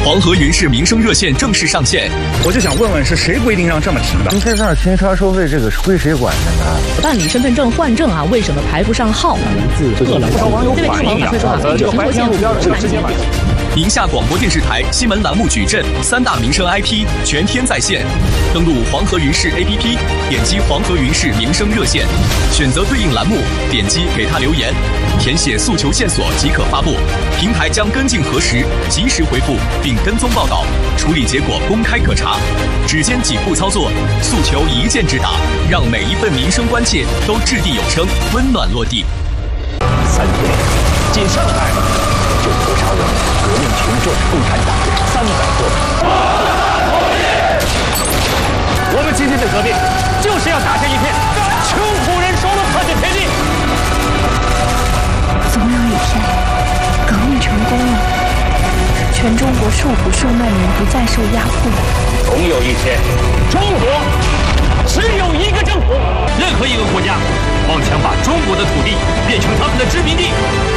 黄河云氏民生热线正式上线。 我就想问问，是谁规定让这么停的？ 停车场停车收费这个归谁管的呢？ 办理身份证换证啊，为什么排不上号？ 不少网友反映啊，这个白天路标是直接买。 宁夏广播电视台新闻栏目矩阵3大民生 IP 全天在线，登录黄河云氏 APP， 点击黄河云氏民生热线，选择对应栏目，点击给他留言，填写诉求线索即可发布，平台将跟进核实，及时回复并跟踪报道，处理结果公开可查。只见几步操作，诉求一键直达，让每一份民生关切都掷地有声，温暖落地。 3天，仅上海就屠杀我们革命群众共产党300多人。我们今天的革命，就是要打下一片穷苦人手的破碎天地。 总有一天，革命成功了，全中国受苦受难的人不再受压迫。 总有一天，中国只有一个政府。任何一个国家妄想把中国的土地变成他们的殖民地，